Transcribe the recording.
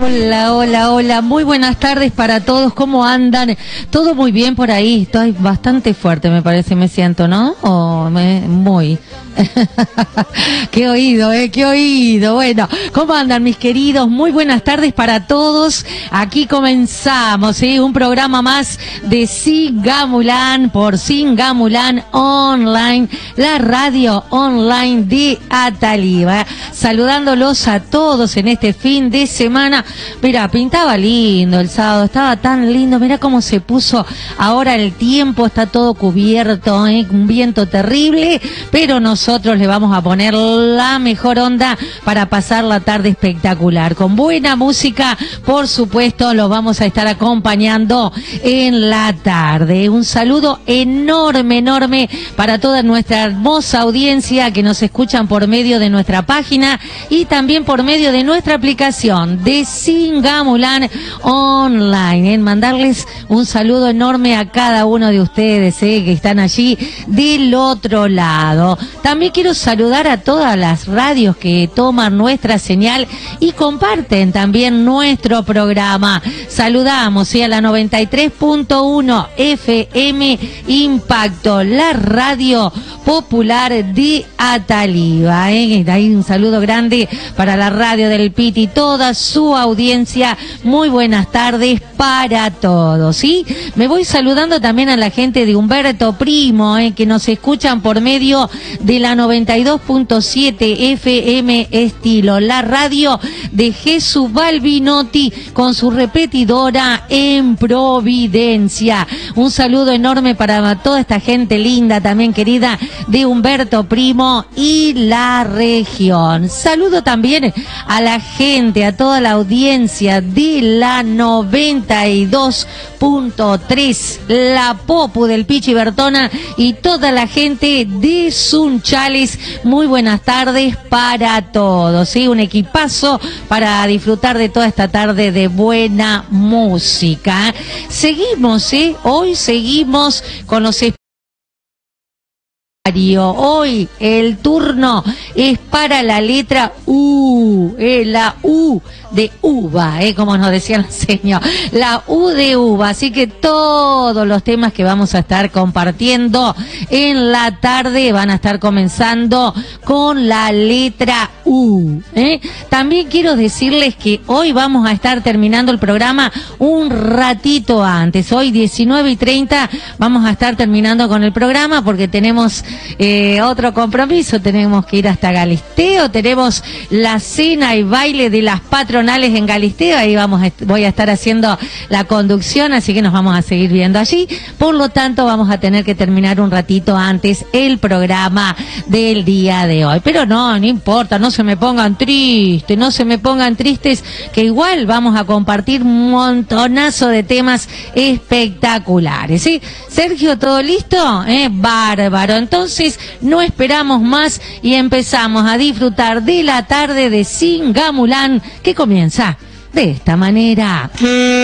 Hola, hola, hola, muy buenas tardes para todos, ¿cómo andan? Todo muy bien por ahí, estoy bastante fuerte me parece, me siento, ¿no? Muy. Qué oído, qué oído. Bueno, ¿cómo andan mis queridos? Muy buenas tardes para todos. Aquí comenzamos, un programa más de Singamulán por Singamulán Online, la radio online de Ataliva. Saludándolos a todos en este fin de semana. Mira, pintaba lindo el sábado, estaba tan lindo. Mira cómo se puso ahora el tiempo, está todo cubierto, un viento terrible, pero nosotros le vamos a poner la mejor onda para pasar la tarde espectacular. Con buena música, por supuesto, los vamos a estar acompañando en la tarde. Un saludo enorme, enorme para toda nuestra hermosa audiencia que nos escuchan por medio de nuestra página y también por medio de nuestra aplicación de Singamulán Online. Mandarles un saludo enorme a cada uno de ustedes que están allí del otro lado. También quiero saludar a todas las radios que toman nuestra señal y comparten también nuestro programa. Saludamos a la 93.1 FM Impacto, la radio popular de Ataliva. Hay un saludo grande para la radio del Piti y toda su audiencia. Muy buenas tardes para todos. Me voy saludando también a la gente de Humberto Primo, que nos escuchan por medio de la 92.7 FM Estilo, la radio de Jesús Balbinotti con su repetidora en Providencia. Un saludo enorme para toda esta gente linda, también querida, de Humberto Primo y la región. Saludo también a la gente, a toda la audiencia de la 92.3, la Popu del Pichi Bertona y toda la gente de Sunchales. Muy buenas tardes para todos, un equipazo para disfrutar de toda esta tarde de buena música. Seguimos, hoy seguimos con los hoy el turno es para la letra U, la U de uva, como nos decían los señores, la U de uva. Así que todos los temas que vamos a estar compartiendo en la tarde van a estar comenzando con la letra U. También quiero decirles que hoy vamos a estar terminando el programa un ratito antes. Hoy 19:30 vamos a estar terminando con el programa porque tenemos otro compromiso, tenemos que ir hasta Galisteo, tenemos la cena y baile de las patronales en Galisteo, ahí voy a estar haciendo la conducción, así que nos vamos a seguir viendo allí, por lo tanto vamos a tener que terminar un ratito antes el programa del día de hoy, pero no importa, no se me pongan tristes, que igual vamos a compartir un montonazo de temas espectaculares, Sergio, ¿todo listo? Bárbaro, entonces no esperamos más y empezamos a disfrutar de la tarde de Singamulán, que comienza de esta manera.